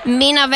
Mina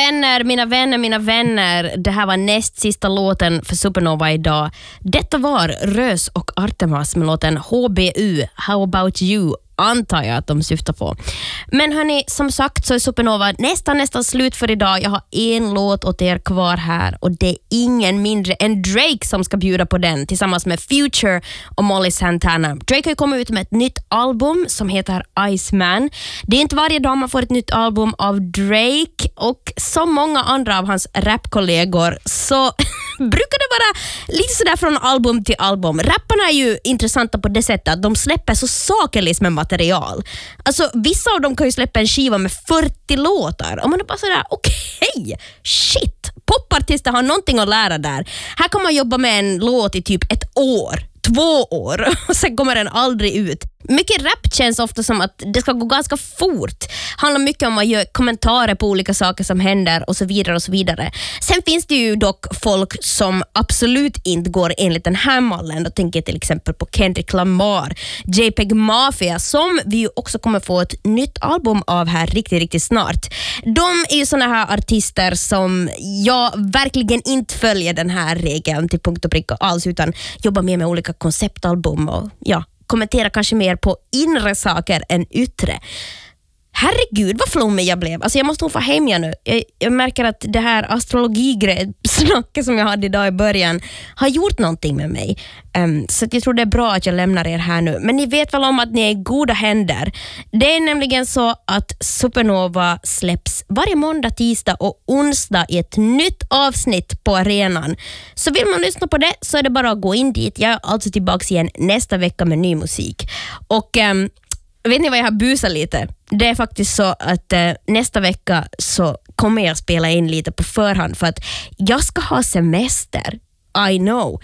vänner, det här var näst sista låten för Supernova idag. Detta var Rös och Artemas med låten HBU, How About You, antar jag att de syftar på. Men hörni, som sagt så är Supernova nästan slut för idag. Jag har en låt åt er kvar här och det är ingen mindre än Drake som ska bjuda på den tillsammans med Future och Molly Santana. Drake har ju kommit ut med ett nytt album som heter Iceman. Det är inte varje dag man får ett nytt album av Drake och som många andra av hans rapkollegor så brukar det vara lite sådär från album till album. Rapparna är ju intressanta på det sättet att de släpper så sakerligt med material. Alltså vissa av dem kan ju släppa en skiva med 40 låtar och man är bara sådär, okej, shit, popartister har någonting att lära där. Här kan man jobba med en låt i typ 1 år, 2 år och sen kommer den aldrig ut. Mycket rap känns ofta som att det ska gå ganska fort. Handlar mycket om att göra kommentarer på olika saker som händer och så vidare och så vidare. Sen finns det ju dock folk som absolut inte går enligt den här mallen. Då tänker jag till exempel på Kendrick Lamar, JPEG Mafia som vi ju också kommer få ett nytt album av här riktigt snart. De är ju såna här artister som jag verkligen inte följer den här regeln till punkt och pricka alls utan jobbar mer med olika konceptalbum och ja, kommentera kanske mer på inre saker än yttre. Herregud, vad flummig jag blev. Alltså jag måste nog få hem jag nu. Jag märker att det här astrologigrej-snacket som jag hade idag i början har gjort någonting med mig. Så jag tror det är bra att jag lämnar er här nu. Men ni vet väl om att ni är i goda händer. Det är nämligen så att Supernova släpps varje måndag, tisdag och onsdag i ett nytt avsnitt på arenan. Så vill man lyssna på det så är det bara att gå in dit. Jag är alltså tillbaka igen nästa vecka med ny musik. Och vet ni vad jag har busat lite? Det är faktiskt så att nästa vecka så kommer jag spela in lite på förhand för att jag ska ha semester. I know.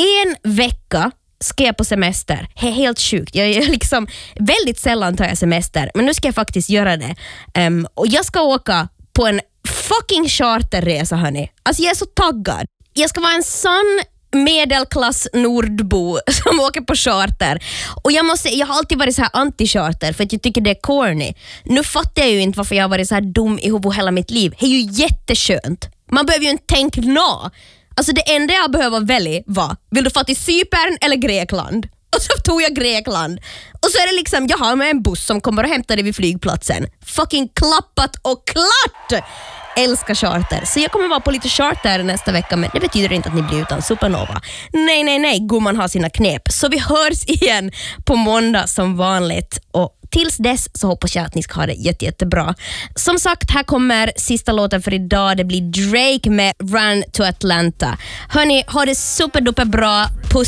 1 vecka ska jag på semester. Det är helt sjukt. Jag liksom väldigt sällan tar jag semester. Men nu ska jag faktiskt göra det. Och jag ska åka på en fucking charterresa, hörni. Alltså jag är så taggad. Jag ska vara en sann medelklass nordbo som åker på charter. Och jag har alltid varit så här anti-charter för att jag tycker det är corny. Nu fattar jag ju inte varför jag har varit så här dum i huvudet hela mitt liv. Det är ju jätteskönt. Man behöver ju inte tänka nå. Alltså det enda jag behöver välja var, vill du få till Cypern eller Grekland? Och så tog jag Grekland. Och så är det liksom, jag har med en buss som kommer och hämtar dig vid flygplatsen. Fucking klappat och klart! Älskar charter. Så jag kommer vara på lite charter nästa vecka, men det betyder inte att ni blir utan Supernova. Nej, gumman har sina knep. Så vi hörs igen på måndag som vanligt. Och tills dess så hoppas jag att ni ska ha det jättebra. Som sagt, här kommer sista låten för idag. Det blir Drake med Run to Atlanta. Hörni, ha det superduper bra. Puss.